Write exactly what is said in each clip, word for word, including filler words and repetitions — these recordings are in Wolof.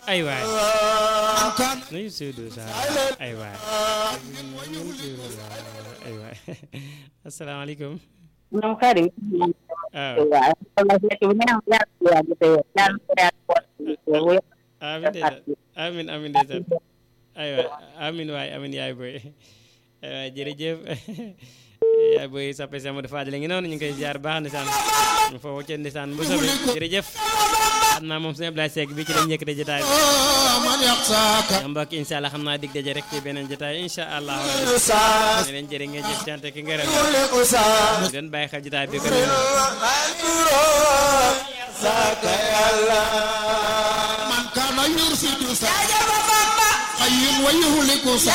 ay waay nuyu Seydou Sarr ay waay ay waay asalaamaaleykum ñoom Karim. waaw waaw. amin amin ndeysaan aywa amin waay amin yaay boy aywa jërëjëf yaay boy sappe sama dafa adale ngi noonu ñu ngi koy jaar baax ndeysaan ñu foofu ci ndeysaan bu sobi jërëjëf xam naa moom sëñ Abdoulaye Seck bi ci lañ njëkk de jotaay bi mbokk incha allah xam naa dig daje rek ci beneen jotaay incha allah ne leen jërë ngeen jëf cant ki ngërëm di doon bàyyi xel jotaay bi ko man kana yursidu sa xayyun wa yuhliku sa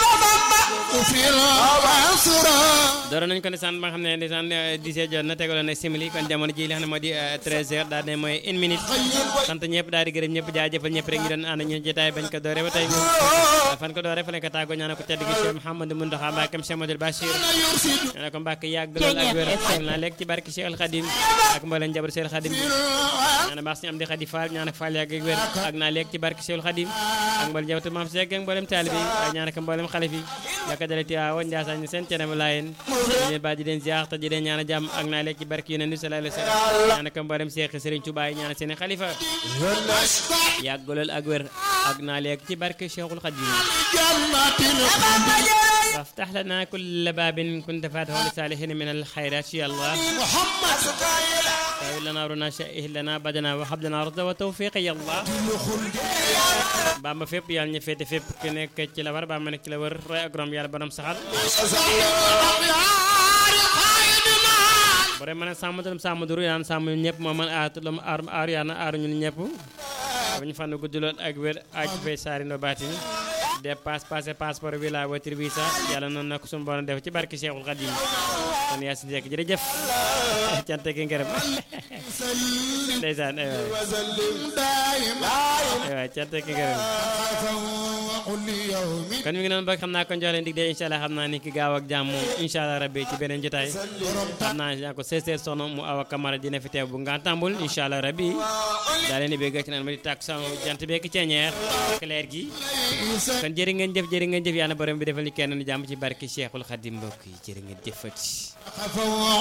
dooroon nañ ko ndeysaan ba nga xam ne ndeysaan dix heures jot na tegaloon na simili kon jamono ji li xam ne moo di treize heures daal ne mooy une minute sant ñëpp daal di gërëm ñëpp jaajëfal ñëpp rek ñu doon ànd ñu jotaay bañ ko doore ba tey fan ko doore fa lañ ko tàggoo ñaanal ko tedd gi Cheikh Mouhamadou Mountakha Mbacké Cheikh Modou Bachir ñaanal ko Mbacké yàgg lool ak wér naa léegi ci barke Cheikh El Khadim ak mbooleem njaboot Cheikh El Khadim ñaanal baax si am di Khadi Fall ñaanal Fall yàgg ak wér ak naa léegi ci barke Cheikh El Khadim ak mbooleem njabootu Maam Cheikh ak mbooleem taalibe yi ñaanal ko mbooleem xalif yi wa Ndiassane ñu seen cene laayeen ñu ba di leen ziar te di leen ñaan jàmm ak naa lekk ci barke Yonent bi sallallahu alayhi wasallam ñaan ko mboolem Cheikh Serigne Touba ñaan seen xalifa yàgg lool ak wér ak naa lekk ci barke Cheikhul Khadim وافتح لنا كل باب كنت فاتحه لصالحين من الخيرات يا الله طيب لنا رنا شائه لنا بدنا وحب لنا رضا وتوفيق يا الله بام فيب يال ني فيت فيب كنيك ci la war ba ma nek ci la wër roy ak rom yàlla borom saxal bare man samadum samaduru yaan sam ñepp mo man aatulum ar ar yaana ar ñun ñepp ñu fan guddulon ak wër aj fay sari no batini dépasse passé passeport bi la voiture visa yàlla noonu na ko suñu borom def ci barke Cheikhul Khadim kon yaa si nekk jërëjëf cant gi ngërëm ndeysaan aywa aywa cant gi ngërëm kon mi ngi noonu ba xam naa kon jox leen dig de incha allah xam naa ni ki gaaw ak jàmm incha allah rabbi ci beneen jotaay xam naa yaa ko seize heures sono mu awa camara dina fi teew bu nga tambul incha allah rabbi daa leen di bégg ci naan ma di tàkk sama jant beek ceeñeer ak leer gi kon jërë ngeen jëf jërë ngeen jëf yàlla borom bi defal ñu kenn ni jàmm ci barke Cheikhul Khadim mbokk yi jërë ngeen jëfati